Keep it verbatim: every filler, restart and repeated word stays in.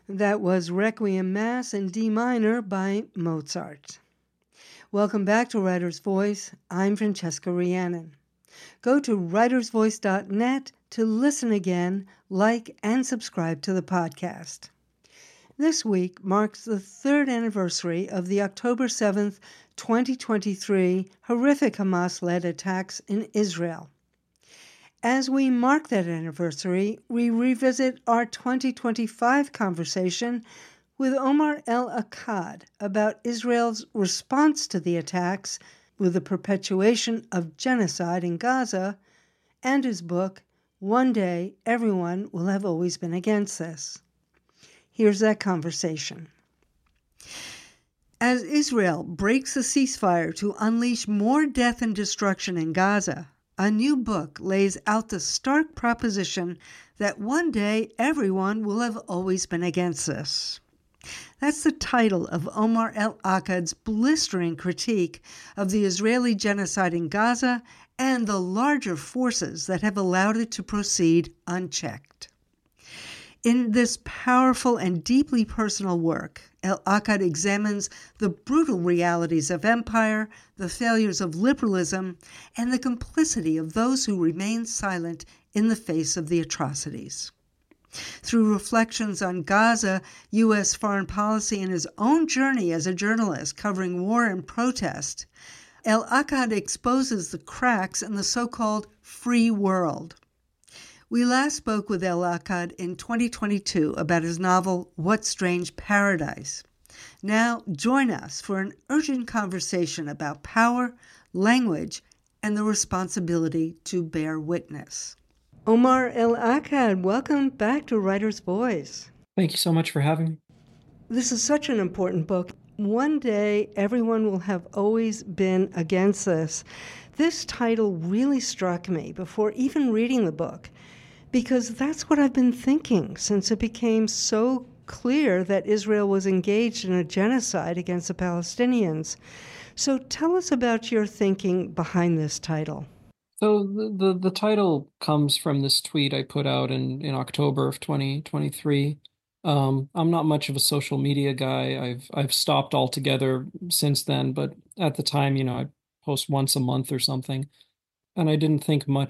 That was Requiem Mass in D minor by Mozart. Welcome back to Writer's Voice. I'm Francesca Rhiannon. Go to writers voice dot net to listen again, like, and subscribe to the podcast. This week marks the third anniversary of the October seventh, twenty twenty-three horrific Hamas-led attacks in Israel. As we mark that anniversary, we revisit our twenty twenty-five conversation with Omar El-Akkad about Israel's response to the attacks with the perpetuation of genocide in Gaza, and his book, One Day Everyone Will Have Always Been Against This. Here's that conversation. As Israel breaks the ceasefire to unleash more death and destruction in Gaza, a new book lays out the stark proposition that one day everyone will have always been against this. That's the title of Omar El-Akkad's blistering critique of the Israeli genocide in Gaza and the larger forces that have allowed it to proceed unchecked. In this powerful and deeply personal work, El-Akkad examines the brutal realities of empire, the failures of liberalism, and the complicity of those who remain silent in the face of the atrocities. Through reflections on Gaza, U S foreign policy, and his own journey as a journalist covering war and protest, El-Akkad exposes the cracks in the so-called free world. We last spoke with El-Akkad in twenty twenty-two about his novel, What Strange Paradise. Now join us for an urgent conversation about power, language, and the responsibility to bear witness. Omar El-Akkad, welcome back to Writer's Voice. Thank you so much for having me. This is such an important book. One day, everyone will have always been against this. This title really struck me before even reading the book, because that's what I've been thinking since it became so clear that Israel was engaged in a genocide against the Palestinians. So tell us about your thinking behind this title. So the, the, the title comes from this tweet I put out in, in October of twenty twenty-three. Um, I'm not much of a social media guy. I've I've stopped altogether since then, but at the time, you know, I post once a month or something. And I didn't think much